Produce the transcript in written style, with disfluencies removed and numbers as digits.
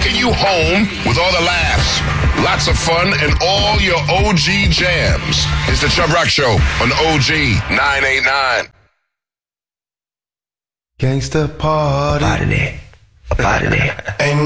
taking you home with all the laughs, lots of fun, and all your OG jams. It's the Chubb Rock Show on OG 989. Gangsta party. Up out of there. Ain't